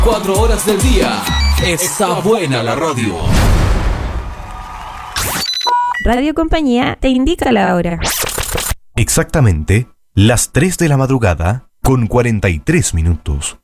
4 horas del día. Está buena la radio. Radio Compañía te indica la hora. Exactamente las 3 de la madrugada con 43 minutos.